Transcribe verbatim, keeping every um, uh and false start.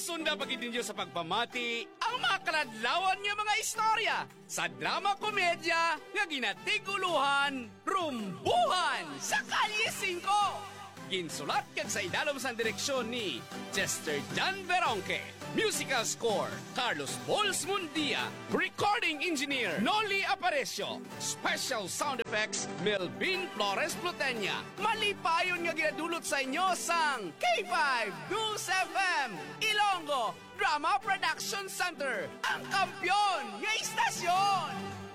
Sunda pagid ninyo sa pagpamati ang mga kaladlawan nga mga istorya sa drama komedya nga ginatiguluhan, Rumbuhan sa Kalye singko. Ginsulat kag sa idalom sa direksyon ni Chester John Veronque. Musical score, Carlos Bols Mundia. Recording engineer, Noli Aparecio. Special sound effects, Melvin Flores Plutenya. Malipayon nga ginadulot sa inyo sang K five News F M, Ilonggo Drama Production Center, ang kampyon nga istasyon.